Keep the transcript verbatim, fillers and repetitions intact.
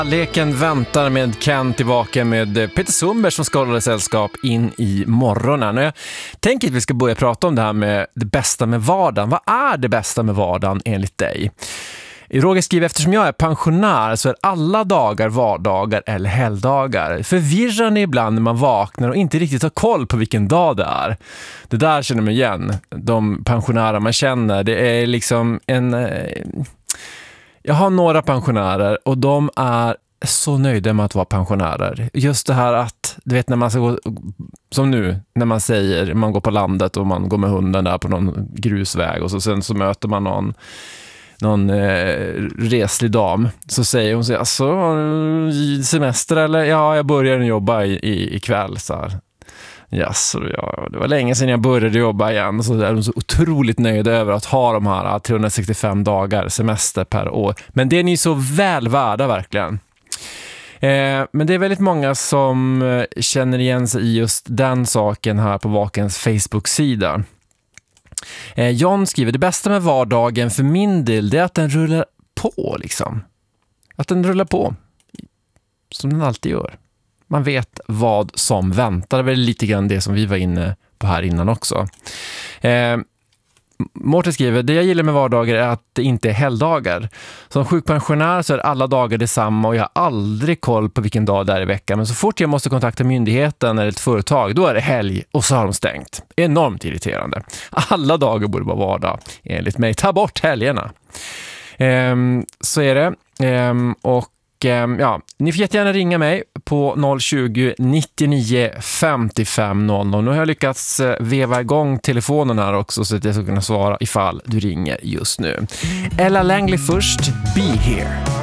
Leken väntar med Ken tillbaka med Peter Sundberg som ska hålla sällskap in i morgonen. Jag tänker att vi ska börja prata om det här med det bästa med vardagen. Vad är det bästa med vardagen enligt dig? Roger skriver, eftersom jag är pensionär så är alla dagar vardagar eller helgdagar. Förvirrande ibland när man vaknar och inte riktigt har koll på vilken dag det är. Det där känner man igen. De pensionärer man känner, det är liksom en... Jag har några pensionärer och de är så nöjda med att vara pensionärer. Just det här att, du vet när man ska gå, som nu, när man säger, man går på landet och man går med hunden där på någon grusväg och så, sen så möter man någon, någon eh, reslig dam. Så säger hon så alltså, semester eller? Ja, jag börjar jobba i, i, ikväll så här. Yes, ja, det var länge sedan jag började jobba igen. Så är de så otroligt nöjda över att ha de här trehundrasextiofem dagar semester per år. Men det är ni så väl värda verkligen. Eh, men det är väldigt många som känner igen sig i just den saken här på Vakens Facebook-sida. Eh, John skriver, det bästa med vardagen för min del det är att den rullar på liksom. Att den rullar på. Som den alltid gör. Man vet vad som väntar. Det är väl lite grann det som vi var inne på här innan också. Eh, Mårten skriver, det jag gillar med vardagar är att det inte är helgdagar. Som sjukpensionär så är alla dagar detsamma och jag har aldrig koll på vilken dag det är i veckan. Men så fort jag måste kontakta myndigheten eller ett företag, då är det helg och så har de stängt. Enormt irriterande. Alla dagar borde vara vardag, enligt mig. Ta bort helgerna. Eh, så är det. Eh, och ja, ni får jättegärna ringa mig på noll tjugo, nittionio, femtiofem noll noll. Nu har jag lyckats veva igång telefonen här också så att jag ska kunna svara ifall du ringer just nu. Ella Langley först, Be Here.